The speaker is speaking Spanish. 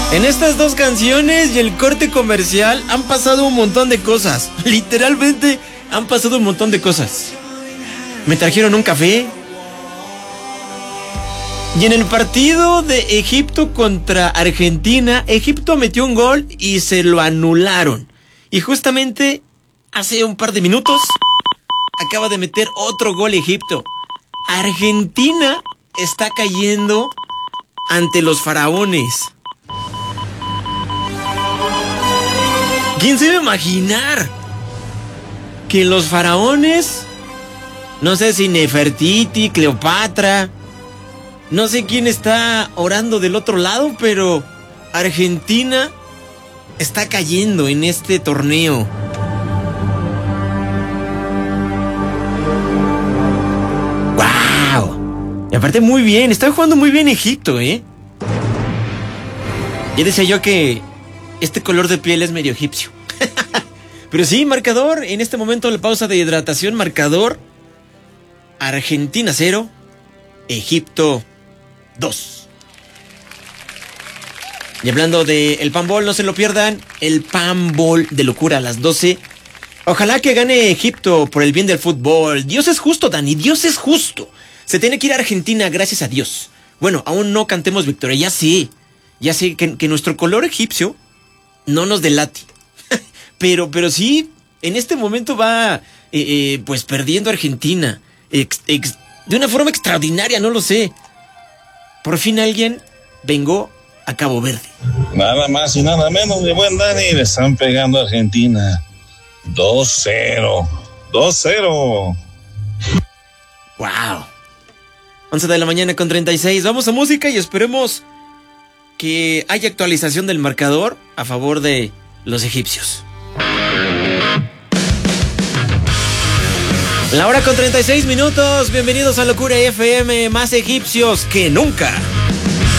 En estas dos canciones y el corte comercial han pasado un montón de cosas. Literalmente han pasado un montón de cosas. Me trajeron un café. Y en el partido de Egipto contra Argentina, Egipto metió un gol y se lo anularon. Y justamente hace un par de minutos acaba de meter otro gol Egipto. Argentina está cayendo ante los faraones. ¿Quién se iba a imaginar que los faraones, no sé si Nefertiti, Cleopatra, no sé quién está orando del otro lado, pero Argentina está cayendo en este torneo? ¡Wow! Y aparte muy bien, está jugando muy bien Egipto, ¿eh? Ya decía yo que este color de piel es medio egipcio. Pero sí, marcador, en este momento la pausa de hidratación, marcador, Argentina 0, Egipto 2. Y hablando del Panball, no se lo pierdan, el Panball de locura a las 12. Ojalá que gane Egipto por el bien del fútbol. Dios es justo, Dani, Dios es justo. Se tiene que ir a Argentina, gracias a Dios. Bueno, aún no cantemos victoria, ya sé que nuestro color egipcio no nos delate. pero sí, en este momento va pues perdiendo Argentina. De una forma extraordinaria, no lo sé. Por fin alguien vengó a Cabo Verde. Nada más y nada menos, mi buen Dani, le están pegando a Argentina. 2-0. 2-0. Wow. 11 de la mañana con 36. Vamos a música y esperemos que haya actualización del marcador a favor de los egipcios. La hora con 36 minutos. Bienvenidos a Locura FM. Más egipcios que nunca.